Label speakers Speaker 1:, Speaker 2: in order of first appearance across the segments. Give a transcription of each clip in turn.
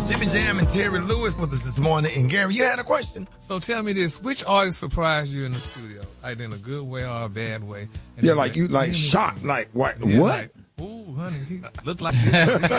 Speaker 1: Jimmy Jam and Terry Lewis with us this morning. And Gary, you had a question?
Speaker 2: So tell me this, which artist surprised you in the studio? Like in a good way or a bad way? And
Speaker 3: yeah, like you like shocked, like what?
Speaker 2: Yeah,
Speaker 3: what?
Speaker 2: Like, ooh, honey, he looked like this.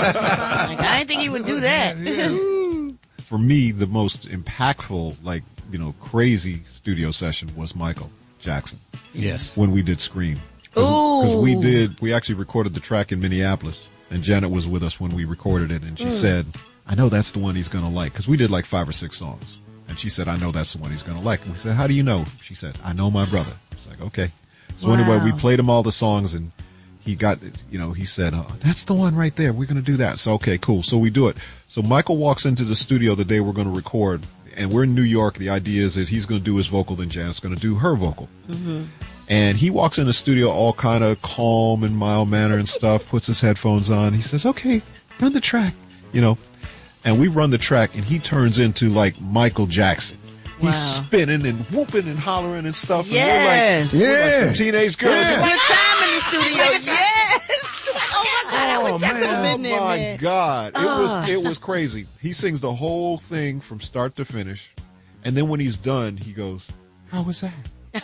Speaker 4: I didn't think he would do that.
Speaker 5: For me, the most impactful, crazy studio session was Michael Jackson.
Speaker 6: Yes.
Speaker 5: When we did Scream. Because we actually recorded the track in Minneapolis, and Janet was with us when we recorded it, and she said, I know that's the one he's going to like, because we did like 5 or 6 songs. And she said, I know that's the one he's going to like. And we said, how do you know? She said, I know my brother. It's like, okay. So anyway, we played him all the songs, and he got, he said, that's the one right there. We're going to do that. So, okay, cool. So we do it. So Michael walks into the studio the day we're going to record, and we're in New York. The idea is that he's going to do his vocal, then Janet's going to do her vocal. Mm-hmm. And he walks in the studio all kind of calm and mild manner and stuff, puts his headphones on. He says, okay, run the track, And we run the track, and he turns into, like, Michael Jackson. Wow. He's spinning and whooping and hollering and stuff. And we're like some teenage girls.
Speaker 4: Good time in the studio, yes. Oh, my God, I wish I could have been there,
Speaker 5: my
Speaker 4: man.
Speaker 5: God. It was crazy. He sings the whole thing from start to finish. And then when he's done, he goes, how was that?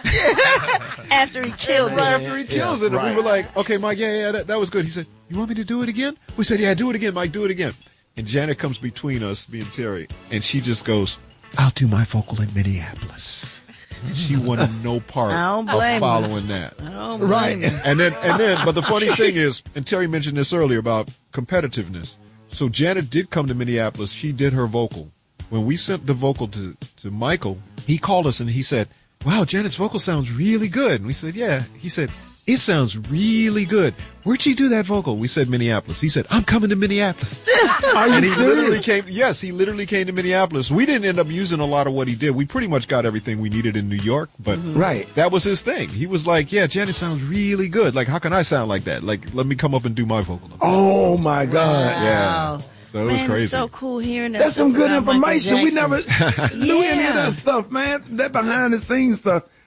Speaker 4: After he killed it.
Speaker 5: After he kills it. And we were like, okay, Mike, that was good. He said, you want me to do it again? We said, yeah, do it again, Mike, do it again. And Janet comes between us, me and Terry, and she just goes, I'll do my vocal in Minneapolis. And she wanted no part of following that.
Speaker 4: Right.
Speaker 5: And then, but the funny thing is, and Terry mentioned this earlier about competitiveness. So Janet did come to Minneapolis. She did her vocal. When we sent the vocal to Michael, he called us and he said, wow, Janet's vocal sounds really good. And we said, yeah. He said, it sounds really good. Where'd she do that vocal? We said Minneapolis. He said, I'm coming to Minneapolis.
Speaker 3: And he
Speaker 5: literally came. Yes, he literally came to Minneapolis. We didn't end up using a lot of what he did. We pretty much got everything we needed in New York, but that was his thing. He was like, yeah, Janet sounds really good. Like, how can I sound like that? Like, let me come up and do my vocal.
Speaker 3: Oh, my God.
Speaker 5: Yeah. So it was crazy.
Speaker 4: It's so cool hearing that.
Speaker 3: That's some good information. We never knew any of that stuff, man. That behind the scenes stuff.